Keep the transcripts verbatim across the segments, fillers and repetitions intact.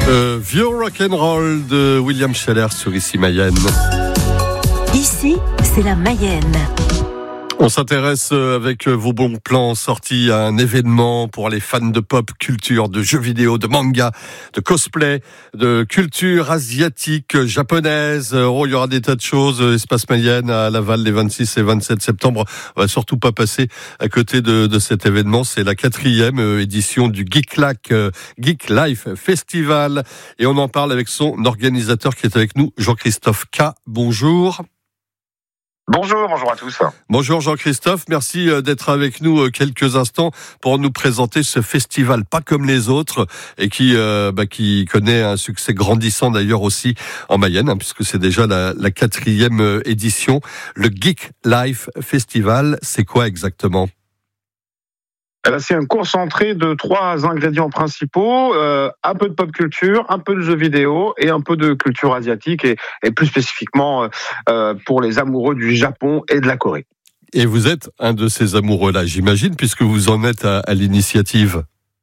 Euh, vieux rock'n'roll de William Scheller sur Ici Mayenne. Ici, c'est la Mayenne. On s'intéresse avec vos bons plans sortis à un événement pour les fans de pop culture, de jeux vidéo, de manga, de cosplay, de culture asiatique, japonaise. Oh, il y aura des tas de choses. Espace Mayenne à Laval les vingt-six et vingt-sept septembre. On va surtout pas passer à côté de, de cet événement. C'est la quatrième édition du Geek Lac, Geek Life Festival. Et on en parle avec son organisateur qui est avec nous, Jean-Christophe K. Bonjour. Bonjour, bonjour à tous. Bonjour Jean-Christophe, merci d'être avec nous quelques instants pour nous présenter ce festival pas comme les autres et qui euh, bah, qui connaît un succès grandissant d'ailleurs aussi en Mayenne, hein, puisque c'est déjà la, la quatrième édition. Le Geek Life Festival, c'est quoi exactement ? Eh ben, c'est un concentré de trois ingrédients principaux, euh, un peu de pop culture, un peu de jeux vidéo et un peu de culture asiatique et, et plus spécifiquement euh, pour les amoureux du Japon et de la Corée. Et vous êtes un de ces amoureux-là, j'imagine, puisque vous en êtes à, à l'initiative.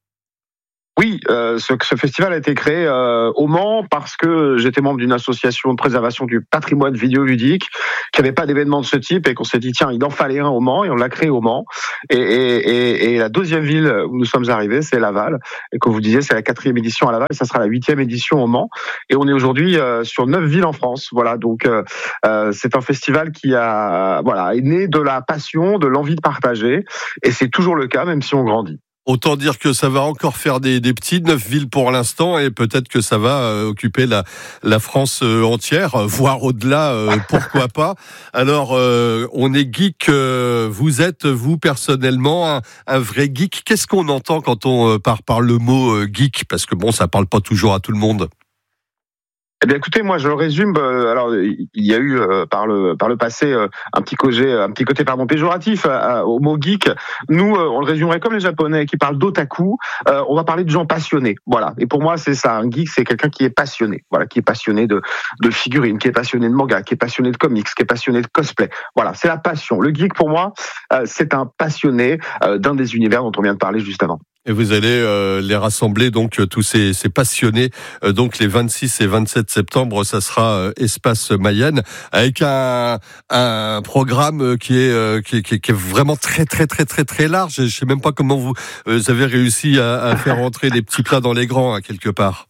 Oui, euh, ce, ce festival a été créé euh, au Mans parce que j'étais membre d'une association de préservation du patrimoine vidéoludique qui n'avait pas d'événement de ce type et qu'on s'est dit tiens, il en fallait un au Mans et on l'a créé au Mans. Et, et, et, et la deuxième ville où nous sommes arrivés, c'est Laval. Et comme vous disiez, c'est la quatrième édition à Laval et ça sera la huitième édition au Mans. Et on est aujourd'hui euh, sur neuf villes en France. Voilà, donc euh, euh, c'est un festival qui a voilà est né de la passion, de l'envie de partager et c'est toujours le cas même si on grandit. Autant dire que ça va encore faire des, des petits, neuf villes pour l'instant, et peut-être que ça va euh, occuper la, la France euh, entière, euh, voire au-delà, euh, pourquoi pas. Alors, euh, on est geek, euh, vous êtes, vous, personnellement, un, un vrai geek. Qu'est-ce qu'on entend quand on euh, part par le mot euh, geek ? Parce que bon, ça parle pas toujours à tout le monde. Eh bien, écoutez, moi, je le résume. Euh, alors, il y a eu euh, par le par le passé euh, un petit côté, un petit côté pardon péjoratif euh, au mot geek. Nous, euh, on le résumerait comme les Japonais qui parlent d'otaku. Euh, on va parler de gens passionnés. Voilà. Et pour moi, c'est ça. Un geek, c'est quelqu'un qui est passionné. Voilà, qui est passionné de de figurines, qui est passionné de manga, qui est passionné de comics, qui est passionné de cosplay. Voilà, c'est la passion. Le geek, pour moi, euh, c'est un passionné euh, d'un des univers dont on vient de parler juste avant. Et vous allez euh, les rassembler, donc tous ces, ces passionnés, euh, donc les vingt-six et vingt-sept septembre, ça sera euh, Espace Mayenne, avec un, un programme qui est, euh, qui, est, qui est vraiment très très très très très large. Je sais même pas comment vous, vous avez réussi à, à faire entrer les petits plats dans les grands, hein, quelque part.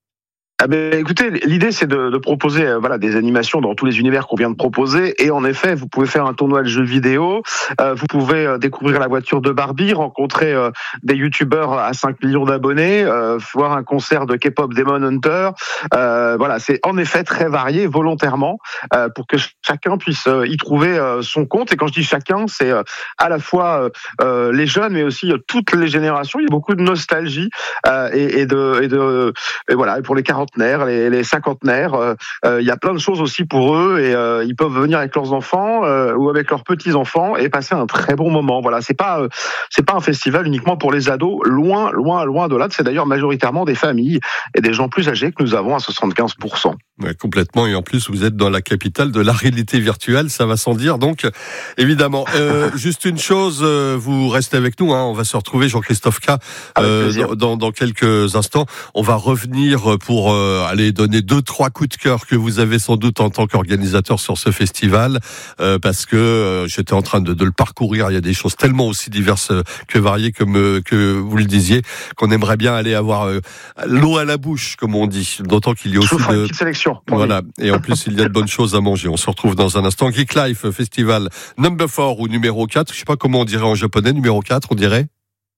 Ah ben, écoutez, l'idée c'est de, de proposer euh, voilà des animations dans tous les univers qu'on vient de proposer et en effet vous pouvez faire un tournoi de jeux vidéo, euh, vous pouvez euh, découvrir la voiture de Barbie, rencontrer euh, des youtubeurs à cinq millions d'abonnés, euh, voir un concert de K-pop Demon Hunter, euh, voilà c'est en effet très varié volontairement euh, pour que chacun puisse euh, y trouver euh, son compte et quand je dis chacun c'est euh, à la fois euh, les jeunes mais aussi euh, toutes les générations, il y a beaucoup de nostalgie euh, et, et de et de et voilà et pour les quarante Les, les cinquantenaires, il euh, euh, y a plein de choses aussi pour eux et euh, ils peuvent venir avec leurs enfants euh, ou avec leurs petits enfants et passer un très bon moment. Voilà, c'est pas euh, c'est pas un festival uniquement pour les ados, loin loin loin de là. C'est d'ailleurs majoritairement des familles et des gens plus âgés que nous avons à soixante-quinze pour cent. Ouais, complètement, et en plus vous êtes dans la capitale de la réalité virtuelle, ça va sans dire. Donc évidemment, euh, juste une chose, euh, vous restez avec nous, hein, on va se retrouver Jean-Christophe K euh, dans, dans quelques instants. On va revenir pour euh, aller donner deux trois coups de cœur que vous avez sans doute en tant qu'organisateur sur ce festival, euh, parce que euh, j'étais en train de, de le parcourir. Il y a des choses tellement aussi diverses que variées comme euh, que vous le disiez, qu'on aimerait bien aller avoir euh, l'eau à la bouche, comme on dit. D'autant qu'il y a aussi de sélection. Voilà, et en plus il y a de bonnes choses à manger. On se retrouve dans un instant. Geek Life Festival number four ou numéro quatre, je sais pas comment on dirait en japonais, numéro quatre on dirait.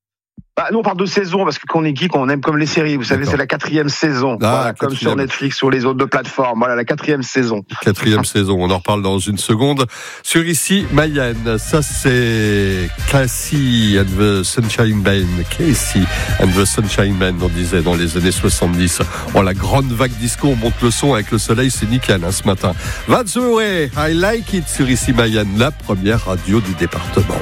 Bah, nous on parle de saison parce que quand on est geek on aime comme les séries, vous savez. D'accord. C'est la quatrième saison, ah, voilà, quatrième. Comme sur Netflix ou les autres de plateformes, voilà la quatrième saison. Quatrième saison, on en reparle dans une seconde. Sur Ici Mayenne, ça c'est Casey and the Sunshine Band, Casey and the Sunshine Band, on disait dans les années soixante-dix. Oh, la grande vague disco, on monte le son avec le soleil, c'est nickel hein, ce matin. That's the way I like it sur Ici Mayenne, la première radio du département.